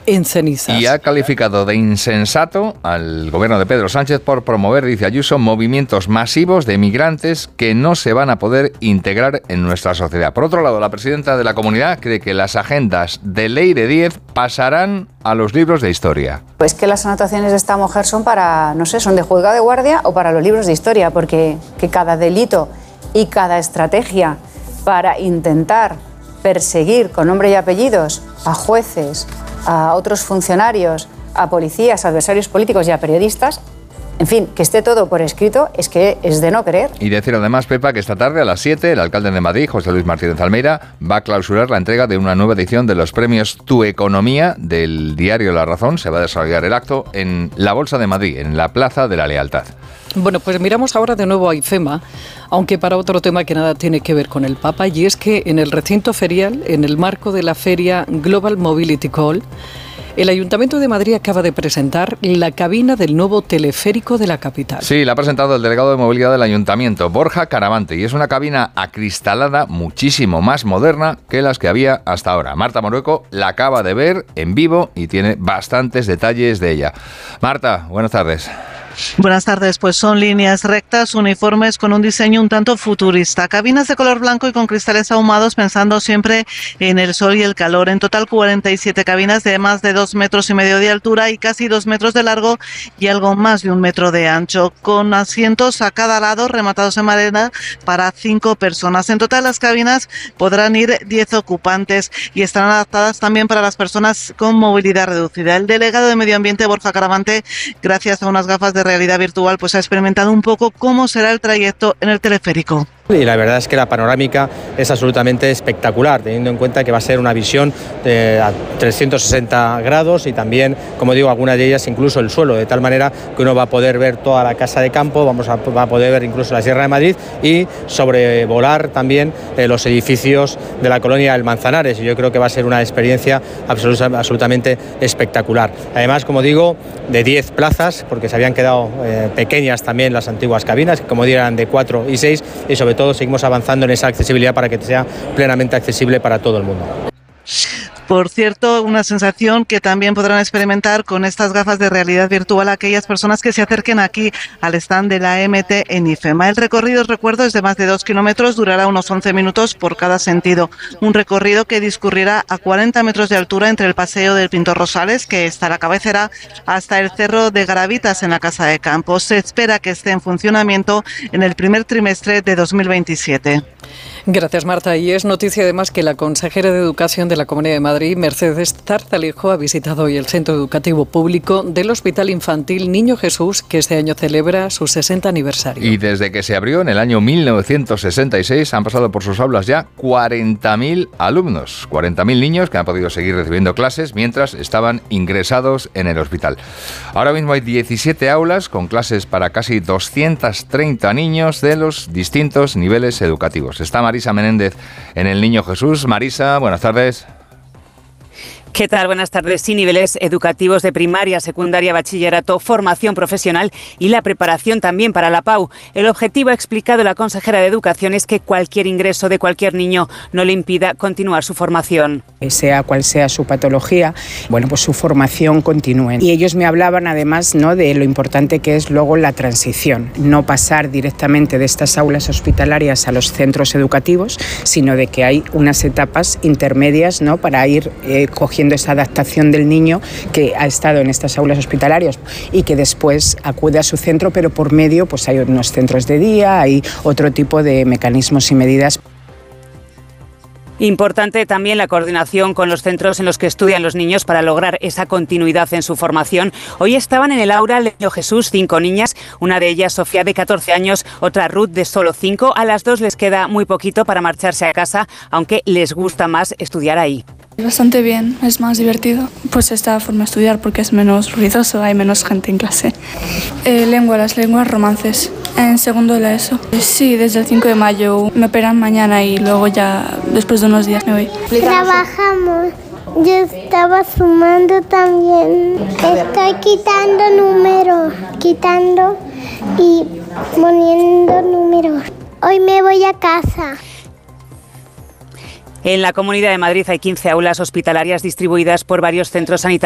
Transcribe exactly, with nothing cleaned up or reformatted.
en cenizas. Y ha calificado de insensato al gobierno de Pedro Sánchez por promover, dice Ayuso, movimientos masivos de migrantes que no se van a poder integrar en nuestra sociedad. Por otro lado, la presidenta de la comunidad cree que las agendas de Leire Díez pasarán a los libros de historia. Pues que las anotaciones de esta mujer son para, no sé, son de juzgado de guardia o para los libros de historia, porque que cada delito y cada estrategia para intentar perseguir con nombre y apellidos a jueces, a otros funcionarios, a policías, a adversarios políticos y a periodistas, en fin, que esté todo por escrito, es que es de no creer. Y decir además, Pepa, que esta tarde a las siete el alcalde de Madrid, José Luis Martínez Almeida, va a clausurar la entrega de una nueva edición de los premios Tu Economía del diario La Razón. Se va a desarrollar el acto en la Bolsa de Madrid, en la Plaza de la Lealtad. Bueno, pues miramos ahora de nuevo a IFEMA, aunque para otro tema que nada tiene que ver con el Papa, y es que en el recinto ferial, en el marco de la feria Global Mobility Call, el Ayuntamiento de Madrid acaba de presentar la cabina del nuevo teleférico de la capital. Sí, la ha presentado el delegado de movilidad del Ayuntamiento, Borja Caravante, y es una cabina acristalada muchísimo más moderna que las que había hasta ahora. Marta Morueco la acaba de ver en vivo y tiene bastantes detalles de ella. Marta, buenas tardes. Buenas tardes, pues son líneas rectas, uniformes con un diseño un tanto futurista. Cabinas de color blanco y con cristales ahumados pensando siempre en el sol y el calor. En total cuarenta y siete cabinas de más de dos metros y medio de altura y casi dos metros de largo y algo más de un metro de ancho, con asientos a cada lado rematados en madera para cinco personas. En total las cabinas podrán ir diez ocupantes y estarán adaptadas también para las personas con movilidad reducida. El delegado de Medio Ambiente, Borja Caravante, gracias a unas gafas de realidad virtual, pues ha experimentado un poco cómo será el trayecto en el teleférico. Y la verdad es que la panorámica es absolutamente espectacular, teniendo en cuenta que va a ser una visión de a trescientos sesenta grados y también, como digo, algunas de ellas incluso el suelo, de tal manera que uno va a poder ver toda la casa de campo, vamos a, va a poder ver incluso la Sierra de Madrid y sobrevolar también eh, los edificios de la colonia del Manzanares, y yo creo que va a ser una experiencia absoluta, absolutamente espectacular. Además, como digo, de diez plazas, porque se habían quedado eh, pequeñas también las antiguas cabinas, que como digo eran de cuatro y seis, y sobre todo seguimos avanzando en esa accesibilidad para que sea plenamente accesible para todo el mundo. Por cierto, una sensación que también podrán experimentar con estas gafas de realidad virtual aquellas personas que se acerquen aquí al stand de la M T en IFEMA. El recorrido, os recuerdo, es de más de dos kilómetros, durará unos once minutos por cada sentido. Un recorrido que discurrirá a cuarenta metros de altura entre el Paseo del Pintor Rosales, que está a la cabecera, hasta el Cerro de Garavitas en la Casa de Campo. Se espera que esté en funcionamiento en el primer trimestre de dos mil veintisiete. Gracias, Marta. Y es noticia además que la consejera de Educación de la Comunidad de Madrid, Mercedes Zarzalejo, ha visitado hoy el Centro Educativo Público del Hospital Infantil Niño Jesús, que este año celebra su sesenta aniversario. Y desde que se abrió en el año mil novecientos sesenta y seis han pasado por sus aulas ya cuarenta mil alumnos, cuarenta mil niños que han podido seguir recibiendo clases mientras estaban ingresados en el hospital. Ahora mismo hay diecisiete aulas con clases para casi doscientos treinta niños de los distintos niveles educativos. Está Marisa Menéndez en el Niño Jesús. Marisa, buenas tardes. ¿Qué tal? Buenas tardes. Sí, niveles educativos de primaria, secundaria, bachillerato, formación profesional y la preparación también para la P A U. El objetivo, ha explicado la consejera de Educación, es que cualquier ingreso de cualquier niño no le impida continuar su formación. Sea cual sea su patología, bueno, pues su formación continúe. Y ellos me hablaban además, ¿no?, de lo importante que es luego la transición, no pasar directamente de estas aulas hospitalarias a los centros educativos, sino de que hay unas etapas intermedias, ¿no?, para ir eh, cogiendo esa adaptación del niño que ha estado en estas aulas hospitalarias y que después acude a su centro, pero por medio pues hay unos centros de día, hay otro tipo de mecanismos y medidas. Importante también la coordinación con los centros en los que estudian los niños para lograr esa continuidad en su formación. Hoy estaban en el aula del Niño Jesús cinco niñas, una de ellas Sofía de catorce años, otra Ruth de solo cinco. A las dos les queda muy poquito para marcharse a casa, aunque les gusta más estudiar ahí. Bastante bien, es más divertido. Pues esta forma de estudiar porque es menos ruidoso, hay menos gente en clase. Eh, lengua, las lenguas, romances. En segundo de la ESO. Sí, desde el cinco de mayo. Me operan mañana y luego ya después de unos días me voy. Trabajamos. Yo estaba sumando también. Estoy quitando números, quitando y poniendo números. Hoy me voy a casa. En la Comunidad de Madrid hay quince aulas hospitalarias distribuidas por varios centros sanitarios.